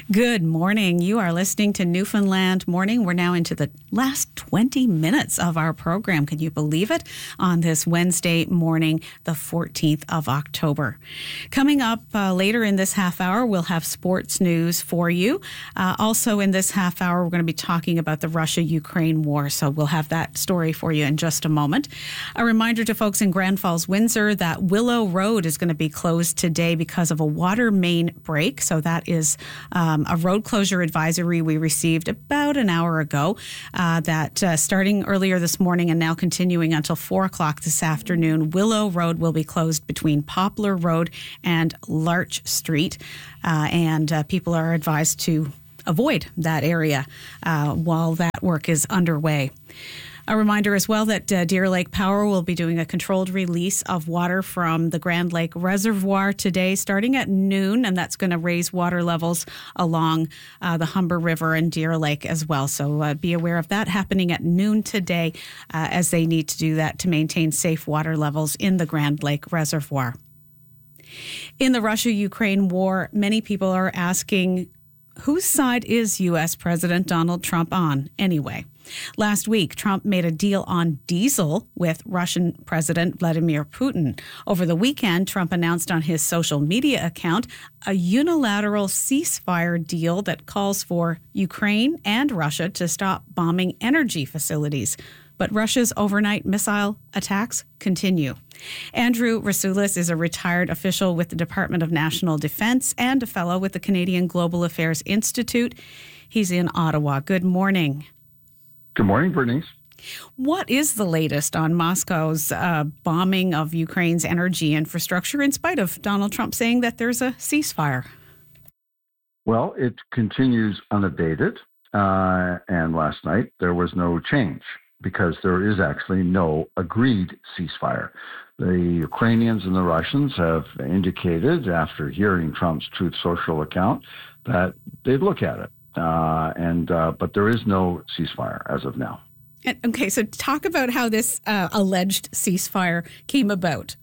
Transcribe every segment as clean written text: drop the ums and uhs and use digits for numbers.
Good morning. You are listening to Newfoundland Morning. We're now into the last 20 minutes of our program. Can you believe it? On this Wednesday morning, the 14th of October. Coming up later in this half hour, we'll have sports news for you. Also in this half hour, we're going to be talking about the Russia-Ukraine war. So we'll have that story for you in just a moment. A reminder to folks in Grand Falls, Windsor, that Willow Road is going to be closed today because of a water main break. So that is a road closure advisory we received about an hour ago that starting earlier this morning and now continuing until 4 o'clock this afternoon, Willow Road will be closed between Poplar Road and Larch Street. And people are advised to avoid that area while that work is underway. A reminder as well that Deer Lake Power will be doing a controlled release of water from the Grand Lake Reservoir today, starting at noon, and that's going to raise water levels along the Humber River and Deer Lake as well. So be aware of that happening at noon today as they need to do that to maintain safe water levels in the Grand Lake Reservoir. In the Russia-Ukraine war, many people are asking, whose side is U.S. President Donald Trump on anyway? Last week, Trump made a deal on diesel with Russian President Vladimir Putin. Over the weekend, Trump announced on his social media account a unilateral ceasefire deal that calls for Ukraine and Russia to stop bombing energy facilities. But Russia's overnight missile attacks continue. Andrew Rasoulis is a retired official with the Department of National Defense and a fellow with the Canadian Global Affairs Institute. He's in Ottawa. Good morning. Good morning, Bernice. What is the latest on Moscow's bombing of Ukraine's energy infrastructure in spite of Donald Trump saying that there's a ceasefire? Well, it continues unabated. And last night there was no change because there is actually no agreed ceasefire. The Ukrainians and the Russians have indicated after hearing Trump's Truth Social account that they'd look at it. But there is no ceasefire as of now. Okay, so talk about how this alleged ceasefire came about.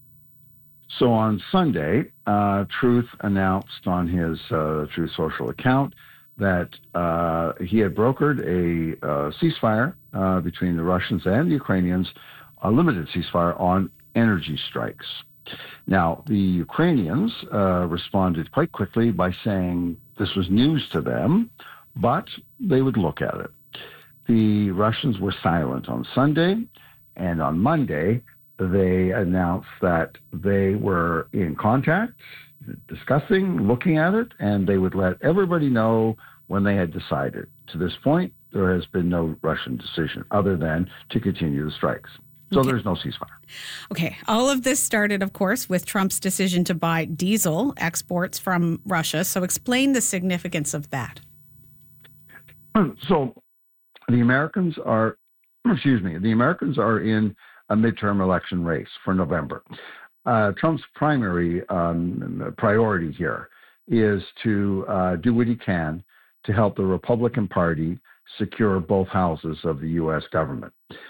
So on Sunday, Truth announced on his Truth Social account that he had brokered a ceasefire between the Russians and the Ukrainians, a limited ceasefire on energy strikes. Now, the Ukrainians responded quite quickly by saying this was news to them, but they would look at it. The Russians were silent on Sunday, and on Monday, they announced that they were in contact, discussing, looking at it, and they would let everybody know when they had decided. To this point, there has been no Russian decision other than to continue the strikes. So there's no ceasefire. Okay. All of this started, of course, with Trump's decision to buy diesel exports from Russia. So explain the significance of that. So the Americans are in a midterm election race for November. Trump's primary priority here is to do what he can to help the Republican Party secure both houses of the U.S. government.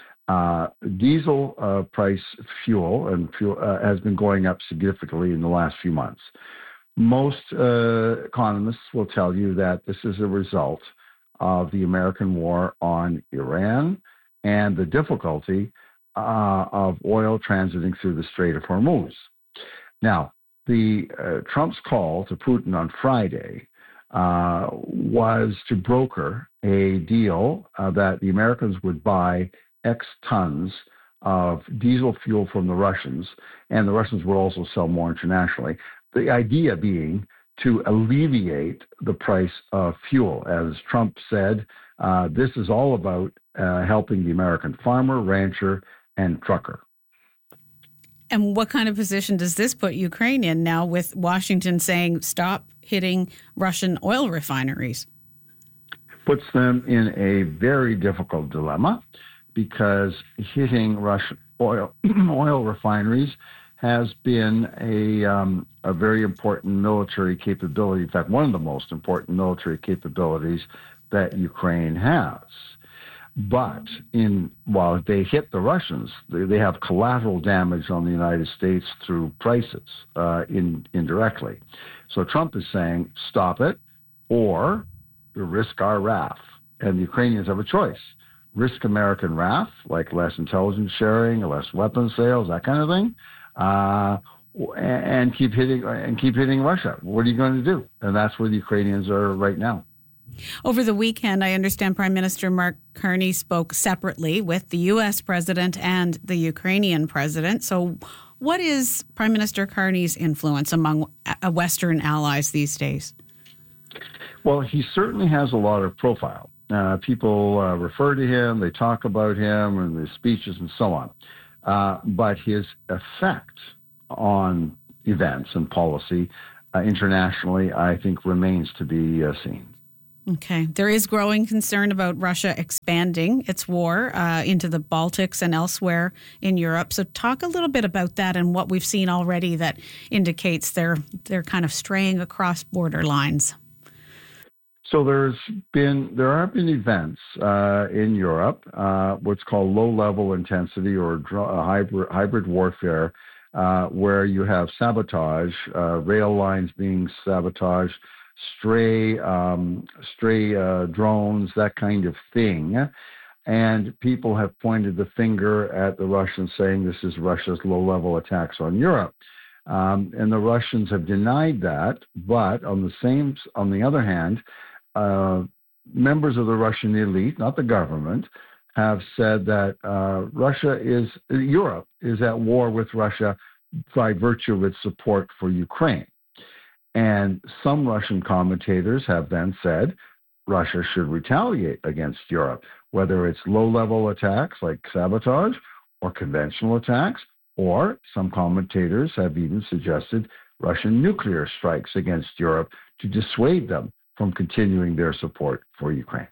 Diesel price fuel has been going up significantly in the last few months. Most economists will tell you that this is a result of the American war on Iran and the difficulty of oil transiting through the Strait of Hormuz. Now, Trump's call to Putin on Friday was to broker a deal that the Americans would buy X tons of diesel fuel from the Russians, and the Russians will also sell more internationally. The idea being to alleviate the price of fuel. As Trump said, this is all about helping the American farmer, rancher, and trucker. And what kind of position does this put Ukraine in now with Washington saying stop hitting Russian oil refineries? Puts them in a very difficult dilemma because hitting Russian oil refineries has been a very important military capability. In fact, one of the most important military capabilities that Ukraine has. But while they hit the Russians, they have collateral damage on the United States through prices indirectly. So Trump is saying, stop it. or to risk our wrath. And the Ukrainians have a choice. Risk American wrath, like less intelligence sharing, less weapons sales, that kind of thing, and keep hitting Russia. What are you going to do? And that's where the Ukrainians are right now. Over the weekend, I understand Prime Minister Mark Carney spoke separately with the U.S. president and the Ukrainian president. So what is Prime Minister Carney's influence among Western allies these days? Well, he certainly has a lot of profile. People refer to him, they talk about him and his speeches and so on. But his effect on events and policy internationally, I think, remains to be seen. Okay. There is growing concern about Russia expanding its war into the Baltics and elsewhere in Europe. So talk a little bit about that and what we've seen already that indicates they're kind of straying across border lines. So there have been events in Europe, what's called low-level intensity or hybrid warfare, where you have sabotage, rail lines being sabotaged, stray drones, that kind of thing. And people have pointed the finger at the Russians, saying this is Russia's low-level attacks on Europe. And the Russians have denied that. But on the other hand, members of the Russian elite, not the government, have said that Europe is at war with Russia by virtue of its support for Ukraine. And some Russian commentators have then said Russia should retaliate against Europe, whether it's low-level attacks like sabotage or conventional attacks, or some commentators have even suggested Russian nuclear strikes against Europe to dissuade them from continuing their support for Ukraine.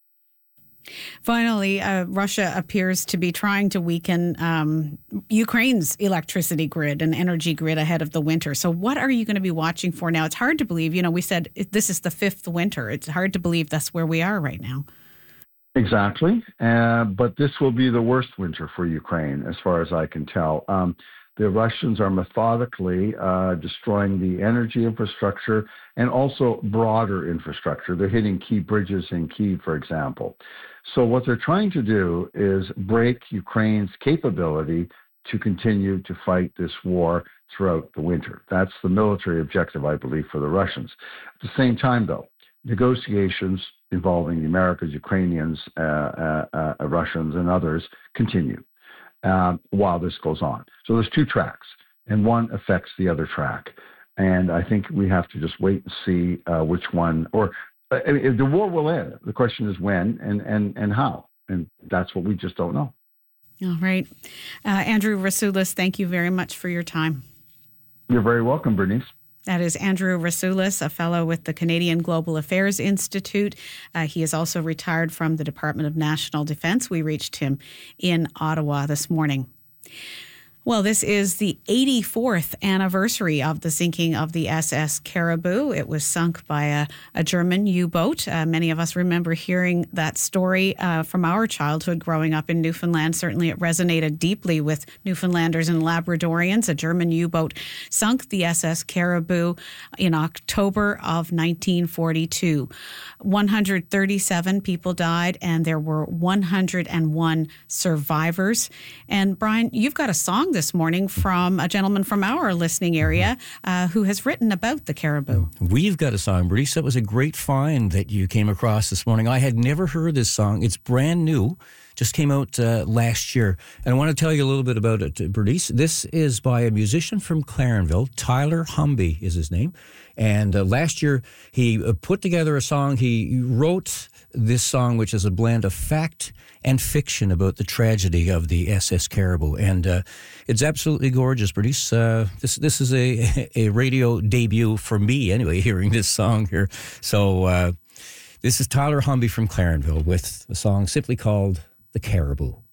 Finally, Russia appears to be trying to weaken Ukraine's electricity grid and energy grid ahead of the winter. So what are you going to be watching for now? It's hard to believe. We said this is the fifth winter. It's hard to believe that's where we are right now. Exactly. But this will be the worst winter for Ukraine, as far as I can tell. The Russians are methodically destroying the energy infrastructure and also broader infrastructure. They're hitting key bridges in Kyiv, for example. So what they're trying to do is break Ukraine's capability to continue to fight this war throughout the winter. That's the military objective, I believe, for the Russians. At the same time, though, negotiations involving the Americans, Ukrainians, Russians, and others continue while this goes on. So there's two tracks, and one affects the other track. And I think we have to just wait and see which one, the war will end. The question is when and how. And that's what we just don't know. All right. Andrew Rasiulis, thank you very much for your time. You're very welcome, Bernice. That is Andrew Rasiulis, a fellow with the Canadian Global Affairs Institute. He is also retired from the Department of National Defence. We reached him in Ottawa this morning. Well, this is the 84th anniversary of the sinking of the SS Caribou. It was sunk by a German U-boat. Many of us remember hearing that story from our childhood growing up in Newfoundland. Certainly it resonated deeply with Newfoundlanders and Labradorians. A German U-boat sunk the SS Caribou in October of 1942. 137 people died, and there were 101 survivors. And Brian, you've got a song this morning from a gentleman from our listening area who has written about the Caribou. We've got a song, Bernice. That was a great find that you came across this morning. I had never heard this song. It's brand new. Just came out last year. And I want to tell you a little bit about it, Bernice. This is by a musician from Clarenville. Tyler Humby is his name. And last year, he put together a song. He wrote this song, which is a blend of fact and fiction about the tragedy of the SS Caribou. And it's absolutely gorgeous, Bernice. This is a radio debut for me, anyway, hearing this song here. So this is Tyler Humby from Clarenville with a song simply called The Caribou.